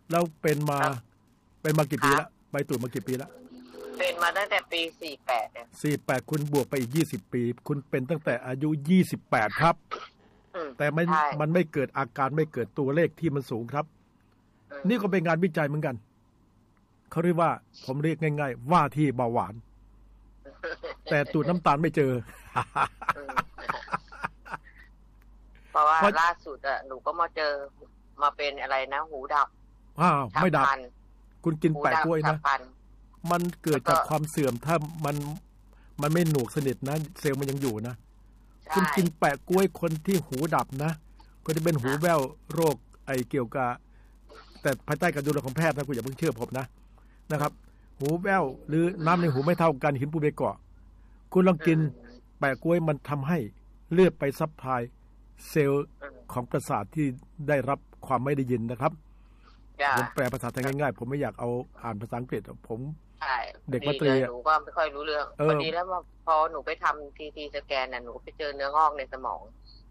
แล้วเป็นมาครับกี่ปีละไปตรวจมากี่ปีละเป็นมาตั้งแต่ปี48เนี่ย 48คุณบวกไปอีก20 ปีคุณเป็นตั้งแต่อายุ28ครับแต่ใช่มันไม่เกิดอาการไม่เกิดตัวเลขที่มันสูงครับนี่ก็เป็นงานวิจัยเหมือนกันเขาเรียกว่าผมเรียกง่ายๆว่าที่เบาหวานแต่ตรวจน้ำตาลไม่เจอเพราะว่าล่าสุดหนูก็มาเจอมาเป็นอะไรนะหูดับไม่ดับคุณกินแปะกล้วยนะมันเกิดจากความเสื่อมถ้ามันไม่หนวกสนิทนะเซลล์มันยังอยู่นะคุณกินแปะกล้วยคนที่หูดับนะก็จะเป็นหูแว่วโรคเกี่ยวกับแต่ภายใต้การดูแลของแพทย์นะคุณอย่าเพิ่งเชื่อผมนะครับหูแว่วหรือน้ำในหูไม่เท่ากันหินปูนไปเกาะคุณลองกินแปะกล้วยมันทำให้เลือดไปซัพพลายเซลล์ของประสาทที่ได้รับความไม่ได้ยินนะครับผมแปลภาษาไทยง่ายๆผมไม่อยากเอาอ่านภาษาอังกฤษผมเด็กมัธยมหนูก็ไม่ค่อยรู้เรื่องพอดีแล้วพอหนูไปทำทีสแกนน่ะหนูไปเจอเนื้องอกในสมอง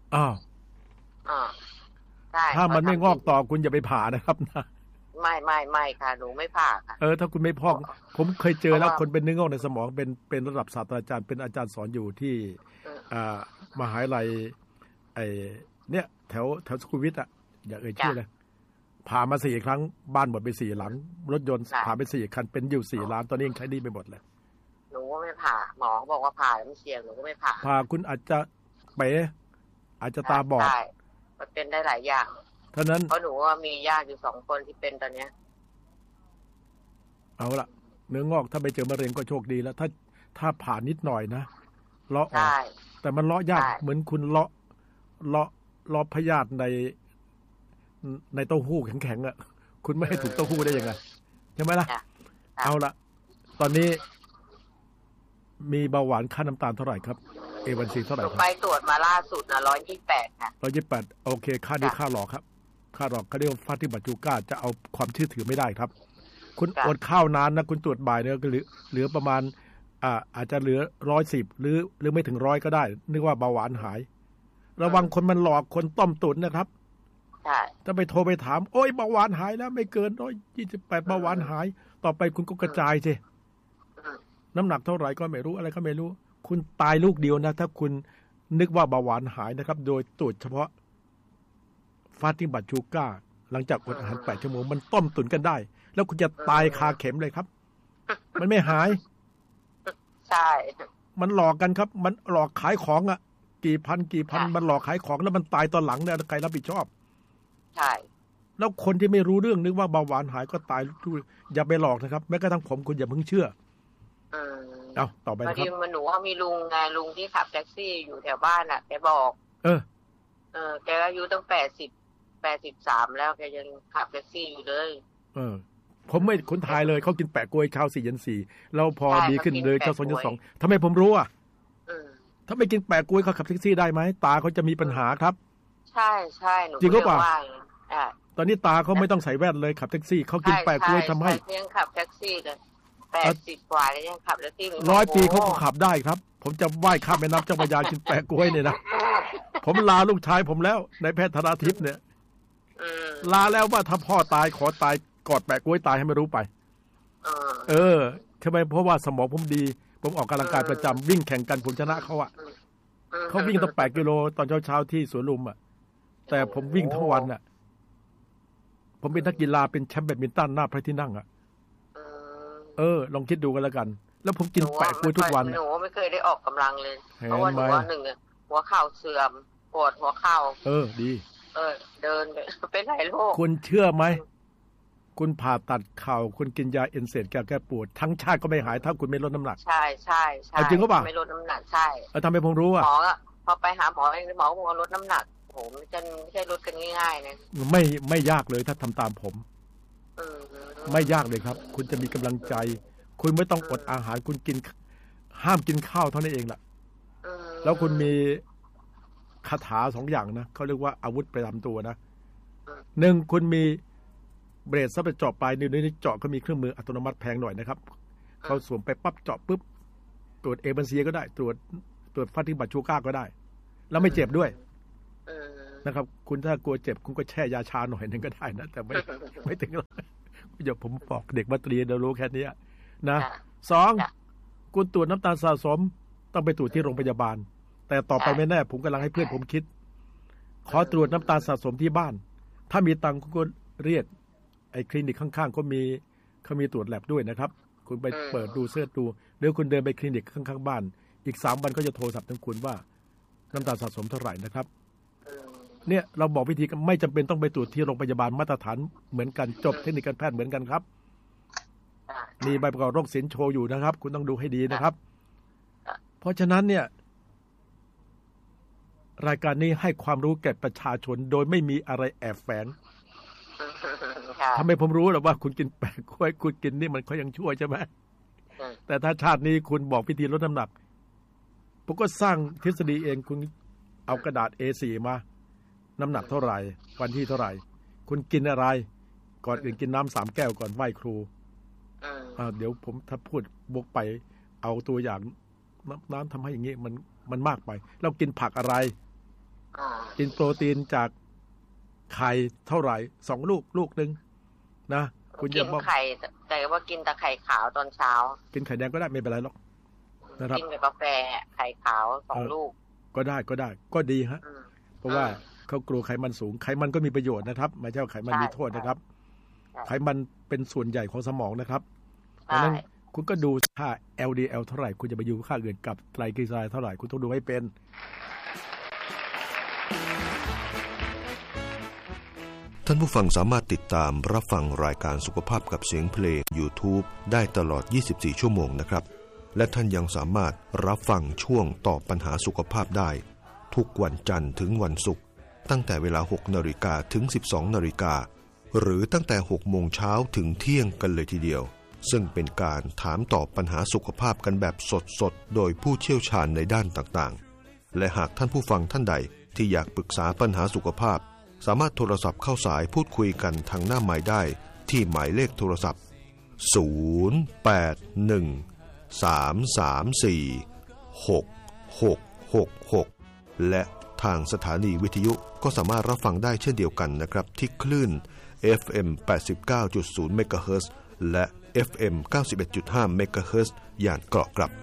ใช่ถ้ามันไม่งอกต่อคุณอย่าไปผ่านะครับนะไม่ค่ะหนูไม่ผ่าค่ะถ้าคุณไม่พอกผมเคยเจอแล้วคนเป็นเนื้องอกในสมองเป็นระดับศาสตราจารย์เป็นอาจารย์สอนอยู่ที่มหาวิทยาลัยเนี่ยแถวสุขุมวิทอย่าเอ่ยชื่อเลยผ่ามา4 ครั้งบ้านหมดไป4 หลังรถยนต์ผ่าไป4 คันเป็นอยู่4 ล้านตอนนี้ยังใช้หนี้ไปหมดเลยหนูก็ไม่ผ่าหมอบอกว่าผ่าไม่เสี่ยงหนูก็ไม่ผ่าคุณอาจจะเป๋อาจจะตาบอดใช่มันเป็นได้หลายอย่างเท่านั้นเพราะหนูว่ามีญาติอยู่2 คนที่เป็นตอนเนี้ยเอาละเนื้องอกถ้าไปเจอมะเร็งก็โชคดีแล้วถ้าผ่านิดหน่อยนะเลาะออกแต่มันเลาะยากเหมือนคุณเลาะพยาธิในเต้าหู้แข็งๆคุณไม่ให้ถูกเต้าหู้ได้ยังไงใช่ไหมล่ะเอาละตอนนี้มีเบาหวานค่าน้ำตาลเท่าไหร่ครับA1Cเท่าไหร่ครับไปตรวจมาล่าสุดนะ128ค่ะ 128โอเคค่านี้ค่าหลอกครับค่าหลอกเขาเรียกว่าฟาติบัตจูก้าจะเอาความเชื่อถือไม่ได้ครับคุณอดข้าวนานนะคุณตรวจบ่ายเนี่ยก็เหลือประมาณอาจจะเหลือ110หรือไม่ถึง100ก็ได้นึกว่าเบาหวานหายระวังคนมันหลอกคนต้มตุ๋นนะครับถ้าไปโทรไปถามโอ้ยเบาหวานหายแล้วไม่เกิน128เบาหวานหายต่อไปคุณก็กระจายสิน้ำหนักเท่าไหร่ก็ไม่รู้อะไรก็ไม่รู้คุณตายลูกเดียวนะถ้าคุณนึกว่าเบาหวานหายนะครับโดยตรวจเฉพาะฟาติบัตชูก้าหลังจากอดอาหาร8 ชั่วโมงมันต้มตุ๋นกันได้แล้วคุณจะตายคาเข็มเลยครับมันไม่หายใช่มันหลอกกันครับมันหลอกขายของกี่พันมันหลอกขายของแล้วมันตายตอนหลังเนี่ยใครรับผิดชอบใช่แล้วคนที่ไม่รู้เรื่องนึกว่าเบาหวานหายก็ตายอย่าไปหลอกนะครับแม้กระทั่งผมคุณอย่าเพิ่งเชื่อเอาต่อไปนะครับพอดีมันหนูว่ามีลุงที่ขับแท็กซี่อยู่แถวบ้านแกบอกแกอายุตั้ง83แล้วแกยังขับแท็กซี่อยู่เลยผมไม่คนไทยเลยเขากินแปะกล้วยเช้า4 เย็น 4แล้วพอดีขึ้นเลยเช้า2 เย็น 2ทำไมผมรู้ถ้าไม่กินแปะกล้วยเขาขับแท็กซี่ได้ไหมตาเขาจะมีปัญหาครับใช่หนูจริงก็เปล่าตอนนี้ตาเขาไม่ต้องใส่แว่นเลยขับแท็กซี่เขากินแปะกล้วยทำให้ยังขับแท็กซี่เลย80 กว่าแล้วยังขับแท็กซี่ 100 ปีเขาก็ขับได้ครับผมจะว่ายข้ามแม่น้ำเจ้าพระยากินแปะกล้วยเนี่ยนะผมลาลูกชายผมแล้วในแพทย์ธนาทิพย์เนี่ยลาแล้วว่าถ้าพ่อตายขอตายกอดแปะกล้วยตายให้ไม่รู้ไปทำไมเพราะว่าสมองผมดีผมออกกำลังกายประจำวิ่งแข่งกันผมชนะเขาวิ่งตั้ง8 กิโลตอนเช้าที่สวนลุมแต่ผมวิ่งทั้งวันผมเป็นนักกีฬาเป็นแชมป์แบดมินตันหน้าพระที่นั่งลองคิดดูกันแล้วกันแล้วผมกินแปะกล้วยทุกวันหนูไม่เคยได้ออกกำลังเลยเพราะว่าหนูว่า1หัวเข่าเสื่อมปวดหัวเข่าดีเดินเป็นหลายโรคคุณเชื่อไหมคุณผ่าตัดเข่าคุณกินยาเอนเซดแก้ปวดทั้งชาติก็ไม่หายถ้าคุณไม่ลดน้ำหนักใช่จริงก็ป่ะไม่ลดน้ำหนักใช่ทำไมผมรู้หมอพอไปหาหมอบอกว่าลดน้ำหนักโหไม่ใช่ลดกันง่ายๆนะไม่ยากเลยถ้าทำตามผมไม่ยากเลยครับคุณจะมีกำลังใจคุณไม่ต้องอดอาหารคุณกินห้ามกินข้าวเท่านั้นเองล่ะแล้วคุณมีคาถา2 อย่างนะเขาเรียกว่าอาวุธประจำตัวนะ1คุณมีเบรดซับไปเจาะปลายนิ้วนี้เจาะก็มีเครื่องมืออัตโนมัติแพงหน่อยนะครับเขาสวมไปปั๊บเจาะปุ๊บตรวจA1Cก็ได้ตรวจฟาติบัตชูก้าก็ได้แล้วไม่เจ็บด้วยนะครับคุณถ้ากลัวเจ็บคุณก็แช่ยาชาหน่อยนึงก็ได้นะแต่ไม่ถึงหรอกเดี๋ยวผมบอกเด็กมัธยมเดี๋ยวรู้แค่นี้นะ2คุณตรวจน้ำตาลสะสมต้องไปตรวจที่โรงพยาบาลแต่ต่อไปไม่แน่ผมกำลังให้เพื่อนผมคิดขอตรวจน้ำตาลสะสมที่บ้านถ้ามีตังค์คุณก็เรียกไอ้คลินิกข้างๆเขามีตรวจแลบด้วยนะครับคุณไปเปิดดูเสิร์ชดูหรือคุณเดินไปคลินิกข้างๆบ้านอีก3 วันก็จะโทรศัพท์ถึงคุณว่าน้ำตาลสะสมเท่าไหร่นะครับเนี่ยเราบอกวิธีไม่จำเป็นต้องไปตรวจที่โรงพยาบาลมาตรฐานเหมือนกันจบเทคนิคการแพทย์เหมือนกันครับมีใบประกอบโรคศิลป์โชว์อยู่นะครับคุณต้องดูให้ดีนะครับเพราะฉะนั้นเนี่ยรายการนี้ให้ความรู้แก่ประชาชนโดยไม่มีอะไรแอบแฝงทำไมผมรู้หรอว่าคุณกินแปะกล้วยคุณกินนี่มันเขายังชั่วใช่ไหมแต่ถ้าชาตินี้คุณบอกวิธีลดน้ำหนักผมก็สร้างทฤษฎีเองคุณเอากระดาษ A4 มาน้ำหนักเท่าไหร่วันที่เท่าไหร่คุณกินอะไรก่อนอื่นกินน้ำ3 แก้วก่อนไหว้ครูเดี๋ยวผมถ้าพูดบวกไปเอาตัวอย่างน้ำทำให้อย่างนี้มันมากไปเรากินผักอะไรกินโปรตีนจากไข่เท่าไหร่2 ลูกนึงนะคุณจะบอกไข่แต่ว่ากินแต่ไข่ขาวตอนเช้ากินไข่แดงก็ได้ไม่เป็นไรหรอกนะครับกินกับกาแฟไข่ขาว2 ลูกก็ได้ก็ดีฮะเพราะว่าเขากลัวไขมันสูงไขมันก็มีประโยชน์นะครับไม่ใช่ว่าไขมันมีโทษนะครับไขมันเป็นส่วนใหญ่ของสมองนะครับเพราะฉะนั้นคุณก็ดูค่า LDL เท่าไหร่คุณจะไปอยู่ค่าอื่นกับไตรกลีเซอไรด์เท่าไหร่คุณต้องดูให้เป็นท่านผู้ฟังสามารถติดตามรับฟังรายการสุขภาพกับเสียงเพลง YouTube ได้ตลอด24 ชั่วโมงนะครับและท่านยังสามารถรับฟังช่วงตอบปัญหาสุขภาพได้ทุกวันจันทร์ถึงวันศุกร์ตั้งแต่เวลา 6:00 นถึง 12:00 นหรือตั้งแต่ 6 โมงเช้าถึงเที่ยงกันเลยทีเดียวซึ่งเป็นการถามตอบปัญหาสุขภาพกันแบบสดๆโดยผู้เชี่ยวชาญในด้านต่างๆและหากท่านผู้ฟังท่านใดที่อยากปรึกษาปัญหาสุขภาพสามารถโทรศัพท์เข้าสายพูดคุยกันทางหน้าไมค์ได้ที่หมายเลขโทรศัพท์0813346666และทางสถานีวิทยุก็สามารถรับฟังได้เช่นเดียวกันนะครับที่คลื่น FM 89.0 เมกะเฮิรตซ์และ FM 91.5 เมกะเฮิรตซ์อย่างเกาะกลับ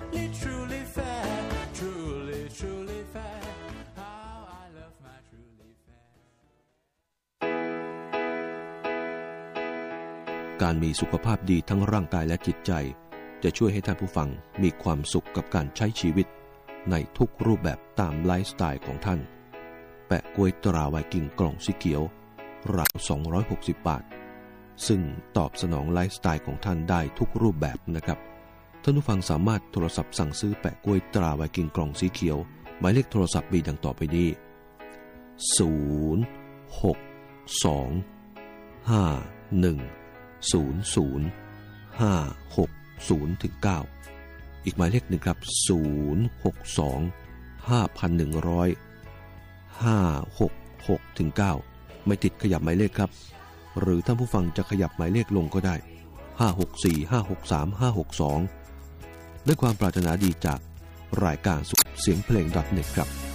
การมีสุขภาพดีทั้งร่างกายและจิตใจจะช่วยให้ท่านผู้ฟังมีความสุขกับการใช้ชีวิตในทุกรูปแบบตามไลฟ์สไตล์ของท่านแปะกล้วยตราไวกิ้งกล่องสีเขียวราว260 บาทซึ่งตอบสนองไลฟ์สไตล์ของท่านได้ทุกรูปแบบนะครับท่านผู้ฟังสามารถโทรศัพท์สั่งซื้อแปะกล้วยตราไวกิ้งกล่องสีเขียวหมายเลขโทรศัพท์มีดังต่อไปนี้062-510-560-9อีกหมายเลขหนึ่งครับ062-510-566-9ไม่ติดขยับหมายเลขครับหรือท่านผู้ฟังจะขยับหมายเลขลงก็ได้564-563-562ด้วยความปรารถนาดีจากรายการเสียงเพลง.net ครับ